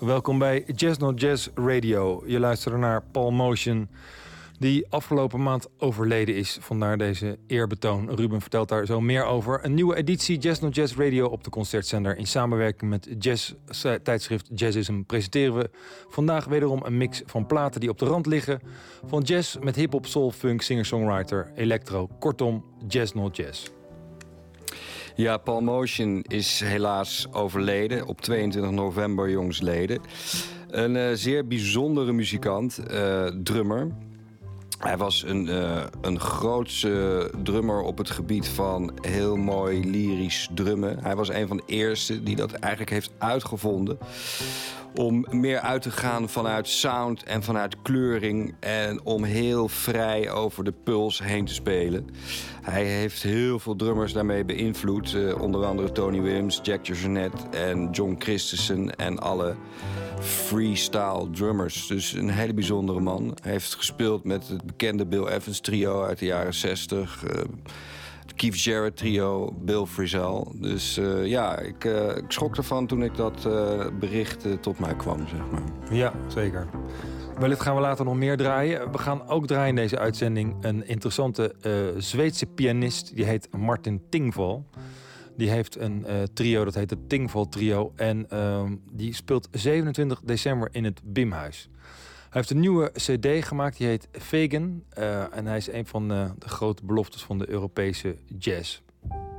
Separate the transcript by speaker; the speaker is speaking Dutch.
Speaker 1: Welkom bij Jazz Not Jazz Radio. Je luistert naar Paul Motion, die afgelopen maand overleden is. Vandaar deze eerbetoon. Ruben vertelt daar zo meer over. Een nieuwe editie Jazz Not Jazz Radio op de Concertzender. In samenwerking met jazz-tijdschrift Jazzism presenteren we vandaag wederom een mix van platen die op de rand liggen. Van jazz met hip-hop, soul, funk, singer-songwriter, electro. Kortom, Jazz Not Jazz.
Speaker 2: Ja, Paul Motion is helaas overleden op 22 november jongsleden. Een zeer bijzondere muzikant, drummer. Hij was een grootse drummer op het gebied van heel mooi lyrisch drummen. Hij was een van de eerste die dat eigenlijk heeft uitgevonden. Om meer uit te gaan vanuit sound en vanuit kleuring. En om heel vrij over de puls heen te spelen. Hij heeft heel veel drummers daarmee beïnvloed. Onder andere Tony Williams, Jack DeJohnette en John Christensen. En alle freestyle drummers. Dus een hele bijzondere man. Hij heeft gespeeld met het bekende Bill Evans trio uit de jaren 60. Het Keith Jarrett trio, Bill Frisell. Dus ik schrok ervan toen ik dat bericht tot mij kwam, zeg maar.
Speaker 1: Ja, zeker. Wellicht gaan we later nog meer draaien. We gaan ook draaien in deze uitzending een interessante Zweedse pianist. Die heet Martin Tingvall. Die heeft een trio, dat heet het Tingvall Trio. En die speelt 27 december in het Bimhuis. Hij heeft een nieuwe cd gemaakt, die heet Vegan. En hij is een van de grote beloftes van de Europese jazz.